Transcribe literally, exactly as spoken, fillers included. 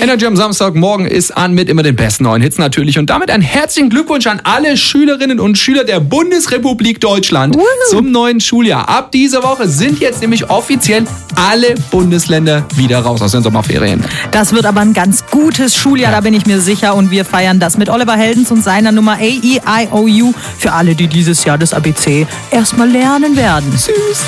Energy am Samstagmorgen ist an mit immer den besten neuen Hits natürlich. Und damit einen herzlichen Glückwunsch an alle Schülerinnen und Schüler der Bundesrepublik Deutschland Woo. zum neuen Schuljahr. Ab dieser Woche sind jetzt nämlich offiziell alle Bundesländer wieder raus aus den Sommerferien. Das wird aber ein ganz gutes Schuljahr, da bin ich mir sicher. Und wir feiern das mit Oliver Heldens und seiner Nummer A E I O U für alle, die dieses Jahr das A B C erstmal lernen werden. Süß.